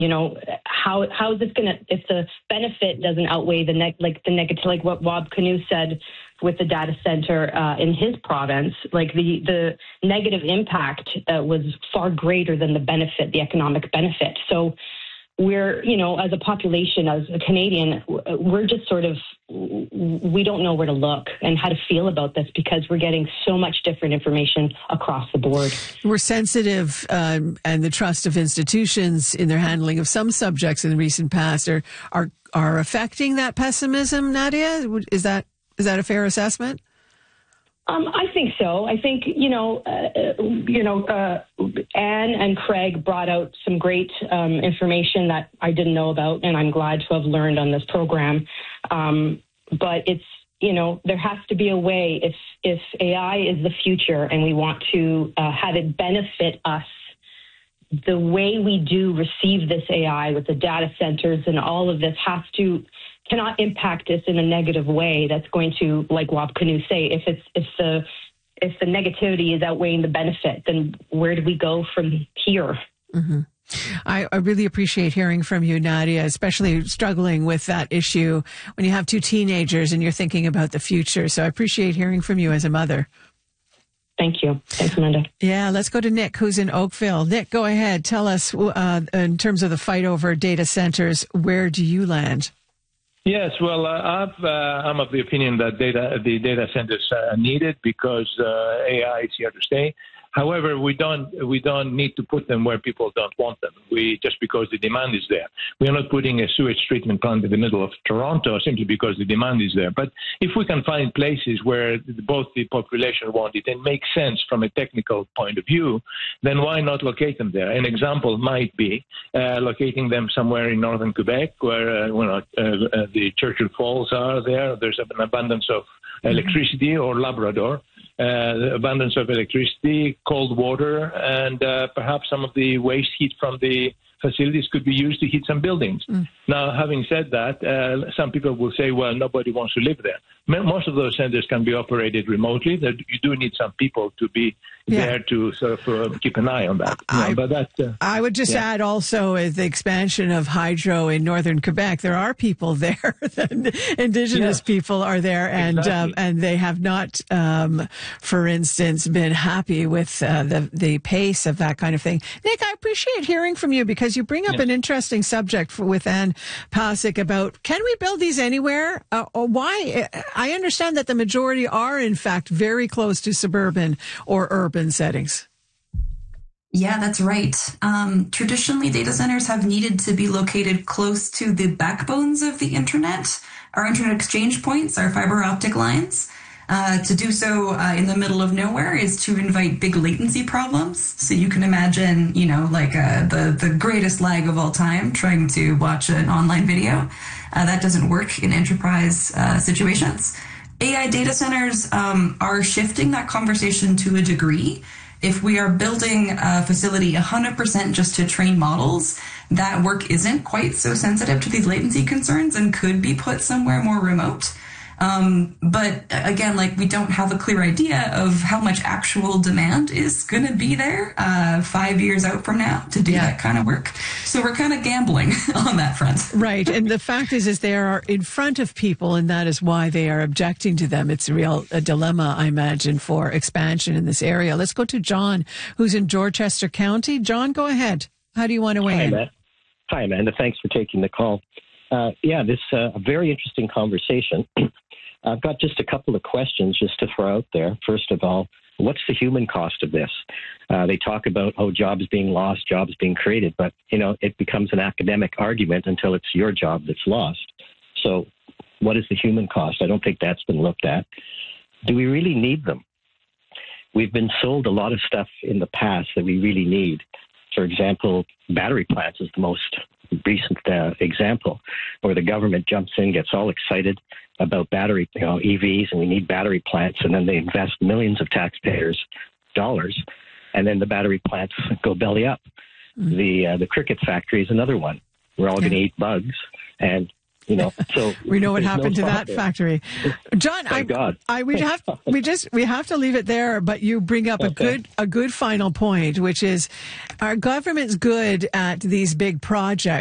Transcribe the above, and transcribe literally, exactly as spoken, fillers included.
You know, how how is this going to, if the benefit doesn't outweigh the neg, like the negative, like what Rob Canoe said with the data center uh, in his province, like the, the negative impact uh, was far greater than the benefit, the economic benefit. So we're, you know, as a population, as a Canadian, we're just sort of, we don't know where to look and how to feel about this because we're getting so much different information across the board. We're sensitive, um, and the trust of institutions in their handling of some subjects in the recent past are are are affecting that pessimism. Nadia, is that is that a fair assessment? Um, I think so. I think, you know, uh, you know, uh, Anne and Craig brought out some great um, information that I didn't know about, and I'm glad to have learned on this program. Um, but it's, you know, there has to be a way, if, if A I is the future and we want to uh, have it benefit us, the way we do receive this A I with the data centers and all of this has to, cannot impact us in a negative way that's going to, like Rob Canoe say, if it's if the if the negativity is outweighing the benefit, then where do we go from here? Mm-hmm. I, I really appreciate hearing from you, Nadia, especially struggling with that issue when you have two teenagers and you're thinking about the future. So I appreciate hearing from you as a mother. Thank you. Thanks, Amanda. Yeah, let's go to Nick, who's in Oakville. Nick, go ahead. Tell us, uh, in terms of the fight over data centers, where do you land? Yes, well, uh, I've, uh, I'm of the opinion that data, the data centers are needed because uh, A I is here to stay. However, we don't we don't need to put them where people don't want them. We just because the demand is there. We are not putting a sewage treatment plant in the middle of Toronto simply because the demand is there. But if we can find places where both the population want it and makes sense from a technical point of view, then why not locate them there? An example might be uh, locating them somewhere in northern Quebec, where uh, you know, uh, uh, the Churchill Falls are there. There's an abundance of electricity, or Labrador. Uh, abundance of electricity, cold water, and uh, perhaps some of the waste heat from the facilities could be used to heat some buildings. Mm. Now, having said that, uh, some people will say, well, nobody wants to live there. Most of those centers can be operated remotely. That you do need some people to be yeah. there to sort of uh, keep an eye on that. I, you know, but that, uh, I would just yeah. add also with the expansion of hydro in northern Quebec, there are people there. Indigenous yes. people are there, and exactly. um, and they have not, um, for instance, been happy with uh, the the pace of that kind of thing. Nick, I appreciate hearing from you because you bring up yeah. an interesting subject for, with Anne Pasek about can we build these anywhere? Uh, or why? I understand that the majority are, in fact, very close to suburban or urban settings. Yeah, that's right. Um, traditionally, data centers have needed to be located close to the backbones of the internet, our internet exchange points, our fiber optic lines. Uh, to do so uh, in the middle of nowhere is to invite big latency problems. So you can imagine, you know, like uh, the, the greatest lag of all time trying to watch an online video. Uh, that doesn't work in enterprise uh, situations. A I data centers um, are shifting that conversation to a degree. If we are building a facility one hundred percent just to train models, that work isn't quite so sensitive to these latency concerns and could be put somewhere more remote. Um, but again, like we don't have a clear idea of how much actual demand is going to be there uh, five years out from now to do yeah. that kind of work. So we're kind of gambling on that front. Right. And the fact is, is they are in front of people, and that is why they are objecting to them. It's a real a dilemma, I imagine, for expansion in this area. Let's go to John, who's in Dorchester County. John, go ahead. How do you want to weigh Hi, in? Matt. Hi, Amanda. Thanks for taking the call. Uh, yeah, this is uh, a very interesting conversation. I've got just a couple of questions just to throw out there. First of all, what's the human cost of this? Uh, they talk about, oh, jobs being lost, jobs being created, but, you know, it becomes an academic argument until it's your job that's lost. So what is the human cost? I don't think that's been looked at. Do we really need them? We've been sold a lot of stuff in the past that we really need. For example, battery plants is the most recent uh, example where the government jumps in, gets all excited about battery, you know, E Vs, and we need battery plants, and then they invest millions of taxpayers' dollars, and then the battery plants go belly up. Mm-hmm. The uh, the cricket factory is another one. We're all yeah. going to eat bugs, and You know, so we know what happened no to that there. factory. John, Thank I, God. I we have we just we have to leave it there. But you bring up Okay. a good a good final point, which is our government's good at these big projects.